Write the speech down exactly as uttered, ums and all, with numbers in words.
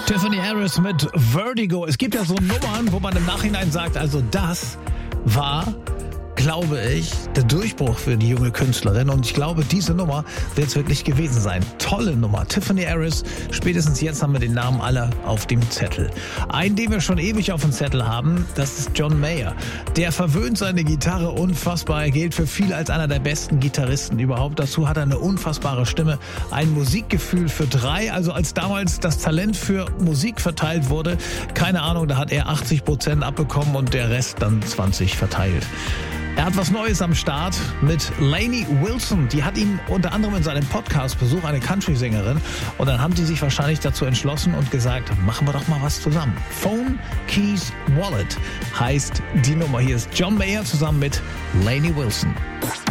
Tiffany Harris mit Vertigo. Es gibt ja so Nummern, wo man im Nachhinein sagt, also das war, glaube ich, der Durchbruch für die junge Künstlerin. Und ich glaube, diese Nummer wird es wirklich gewesen sein. Tolle Nummer. Tiffany Harris. Spätestens jetzt haben wir den Namen alle auf dem Zettel. Einen, den wir schon ewig auf dem Zettel haben, das ist John Mayer. Der verwöhnt seine Gitarre unfassbar. Er gilt für viele als einer der besten Gitarristen überhaupt. Dazu hat er eine unfassbare Stimme. Ein Musikgefühl für drei. Also als damals das Talent für Musik verteilt wurde, keine Ahnung, da hat er achtzig Prozent abbekommen und der Rest dann zwanzig verteilt. Er hat was Neues am Start mit Lainey Wilson. Die hat ihn unter anderem in seinem Podcast besucht, eine Country-Sängerin. Und dann haben die sich wahrscheinlich dazu entschlossen und gesagt, machen wir doch mal was zusammen. Phone, Keys, Wallet heißt die Nummer. Hier ist John Mayer zusammen mit Lainey Wilson.